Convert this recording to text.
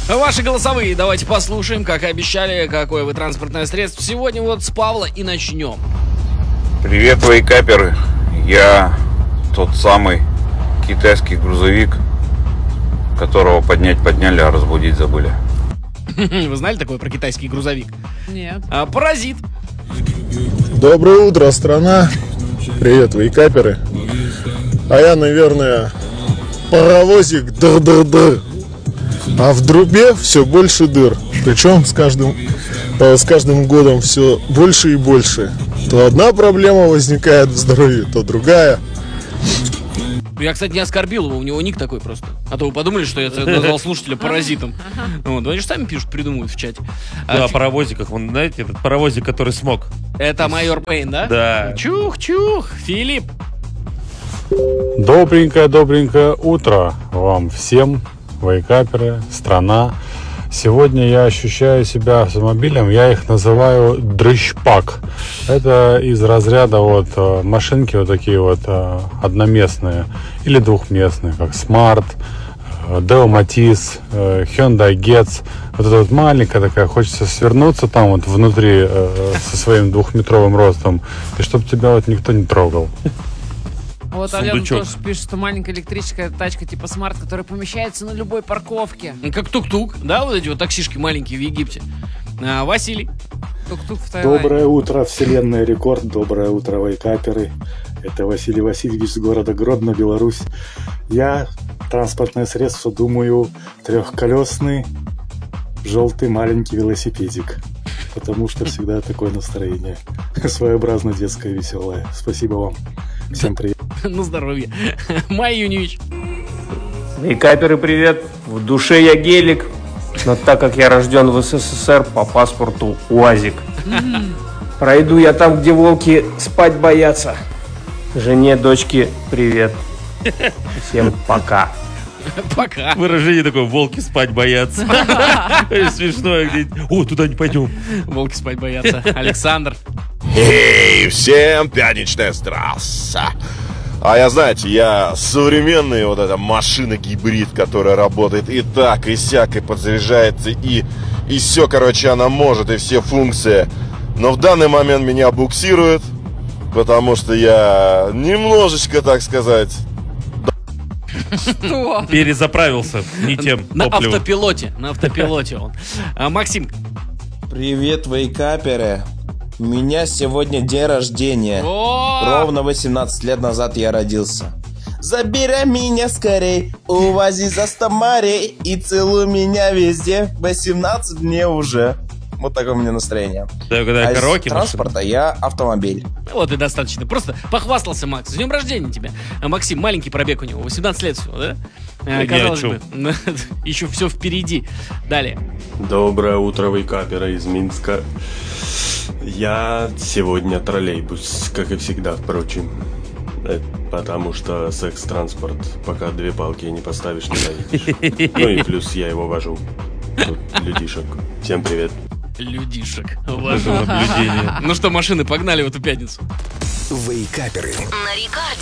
Ваши голосовые давайте послушаем, как и обещали, какое вы транспортное средство. Сегодня вот с Павла и начнем. Привет, вейкаперы. Я тот самый китайский грузовик, которого подняли, а разбудить забыли. Вы знали такое про китайский грузовик? Нет. Паразит. Доброе утро, страна. Привет, вейкаперы. А я, наверное, паровозик дыр-дыр-дыр. А в трубе все больше дыр. Причем с каждым годом все больше и больше. То одна проблема возникает в здоровье, то другая. Я, кстати, не оскорбил его, у него ник такой просто. А то вы подумали, что я назвал слушателя паразитом. Вот, они же сами пишут, придумывают в чате. Да, о паровозиках. Вон, знаете, этот паровозик, который смог. Это майор Пейн, да? Да. Чух-чух, Филипп. Добренькое утро вам всем, вейкаперы, страна. Сегодня я ощущаю себя автомобилем, я их называю дрыщпак. Это из разряда вот машинки вот такие вот одноместные или двухместные, как Smart, Deo Matiz, Hyundai Getz. Вот эта вот маленькая такая, хочется свернуться там вот внутри со своим 2-метровым ростом, и чтобы тебя вот никто не трогал. Вот Алена Сундучок. тоже пишет, что маленькая электрическая тачка типа Смарт, которая помещается на любой парковке. Как тук-тук, да, вот эти вот таксишки маленькие в Египте. Василий. Тук-тук в Таиланде. Доброе утро, Вселенная Рекорд. Доброе утро, вейкаперы. Это Василий Васильевич с города Гродно, Беларусь. Я транспортное средство, думаю, трехколесный желтый маленький велосипедик. Потому что всегда такое настроение. Своеобразно детское, веселое. Спасибо вам. Всем привет. На здоровье. Май Юньевич. Вейкаперы, привет. В душе я гелик, но так как я рожден в СССР, по паспорту УАЗик. Пройду я там, где волки спать боятся. Жене, дочке, привет. Всем пока. Пока. Выражение такое: волки спать боятся. Смешное где-нибудь. О, туда не пойдем. Волки спать боятся. Александр. Эй, всем пятничная трасса. А я, знаете, я современный вот эта машина-гибрид, которая работает и так, и сяк, и подзаряжается, и все, короче, она может, и все функции. Но в данный момент меня буксирует, потому что я немножечко, так сказать... Что? Перезаправился не тем На топливом. автопилоте он. Максим. Привет, вейкаперы. У меня сегодня день рождения. Ровно 18 лет назад я родился. Забирай меня скорей, увози за 100 морей и целуй меня везде. 18 мне уже. Вот такое у меня настроение. Да, когда А из караоке транспорта я автомобиль. Вот и достаточно. Просто похвастался Макс. С днем рождения тебя. Максим, маленький пробег у него. 18 лет всего, да? Казалось бы, еще все впереди. Далее. Доброе утро, вейкаперы из Минска. Я сегодня троллейбус, как и всегда, впрочем. Потому что секс-транспорт, пока 2 палки не поставишь, не доедешь. Ну и плюс я его вожу. Тут людишек. Всем привет. Людишек. Ваше наблюдение. Ну что, машины, погнали в эту пятницу. Вейкаперы. На Рекорде.